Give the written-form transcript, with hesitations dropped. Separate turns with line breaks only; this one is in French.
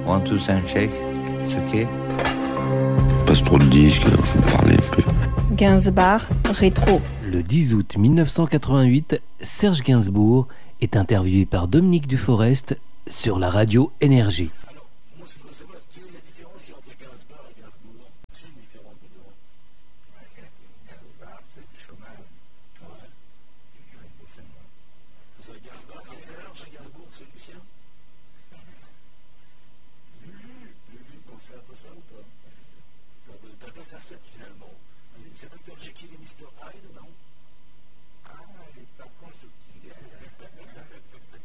One, two, sound check. It's okay.
Passe trop de disques, alors je vais parler un peu.
Gainsbourg rétro.
Le 10 août 1988, Serge Gainsbourg est interviewé par Dominique Duforest sur la radio Énergie.
Alors, moi ce que je veux savoir, quelle est la différence entre Gainsbourg et Gainsbourg? C'est une différence de nom. Gainsbourg, c'est du chômage. Ouais. C'est Gainsbourg, c'est Serge, et Gainsbourg, c'est Lucien. Lulu, donc c'est un peu ça ou pas? T'as deux facettes finalement. C'est Dr. Jekyll et Mr. Hyde, non? Ah, elle est pas constructive.